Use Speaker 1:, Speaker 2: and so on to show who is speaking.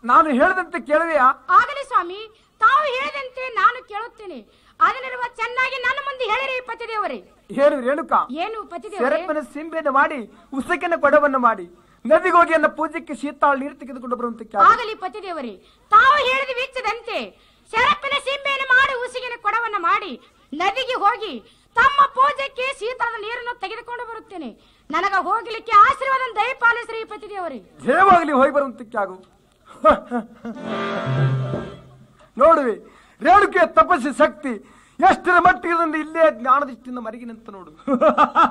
Speaker 1: ನಾನು ಹೇಳಿದಂತೆ ಕೇಳುವೆಯಾ?
Speaker 2: ಆಗಲಿ ಸ್ವಾಮಿ, ತಾವು ಹೇಳಿದಂತೆ ನಾನು ಕೇಳುತ್ತೇನೆ. ಅದನ್ನಿರುವ ಚೆನ್ನಾಗಿ ನನ್ನ ಮುಂದೆ ಹೇಳಿರಿ ಪತಿದೇವರೇ.
Speaker 1: ಹೇಳು ರೇಣುಕಾ.
Speaker 2: ಏನು ಪತಿದೇವರೇ?
Speaker 1: ಸೆರಪಿನ ಸಿಂಬೆಯನ್ನು ಮಾಡಿ ಉಸಕಿನ ಕೊಡವನ್ನು ಮಾಡಿ ನದಿಗೋಗಿ ನನ್ನ ಪೂಜೆಗೆ ಶೀತಾಳ ನೀರು ತೆಗೆದುಕೊಂಡು ಬರುವಂತೆ.
Speaker 2: ಆಗಲಿ ಪತಿದೇವರೇ, ತಾವು ಹೇಳಿದ ವಿಚ್ಚದಂತೆ ಸೆರಪಿನ ಸಿಂಬೆಯನ್ನು ಮಾಡಿ ಉಸಿಗಿನ ಕೊಡವನ್ನು ಮಾಡಿ ನದಿಗೆ ಹೋಗಿ ತಮ್ಮ ಪೂಜೆಗೆ ಶೀತಳದ ನೀರನ್ನು ತೆಗೆದುಕೊಂಡು ಬರುತ್ತೇನೆ. ನನಗ ಹೋಗ್ಲಿಕ್ಕೆ ಆಶೀರ್ವಾದ ದಯಪಾಲಿಸ್ರಿ ಪತಿದೇವರೇ.
Speaker 1: ಜಯವಾಗಲಿ, ಹೋಗಿ ಬರುವಂತಕ್ಕೆ ಆಗು. ನೋಡುವೆ ರೇಣುಕೆಯ ತಪಸ್ಸಿ ಶಕ್ತಿ ಎಷ್ಟರ ಮಟ್ಟಿಗೆ ಇಲ್ಲೇ ಜ್ಞಾನದೃಷ್ಟಿಯಿಂದ ಮರಗಿನಂತ ನೋಡು.